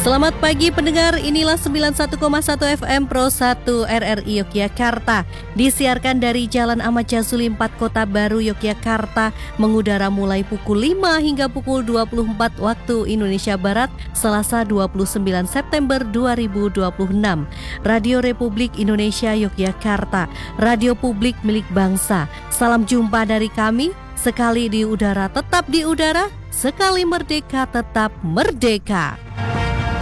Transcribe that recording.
Selamat pagi pendengar, inilah 91,1 FM Pro 1 RRI Yogyakarta. Disiarkan dari Jalan Ahmad Yazuli 4 Kota Baru Yogyakarta, mengudara mulai pukul 5 hingga pukul 24 waktu Indonesia Barat, Selasa 29 September 2026. Radio Republik Indonesia Yogyakarta, radio publik milik bangsa. Salam jumpa dari kami, sekali di udara tetap di udara, sekali merdeka tetap merdeka.